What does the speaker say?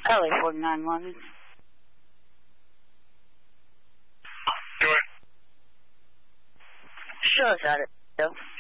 LA 49 London. Go ahead. Show us at it, though.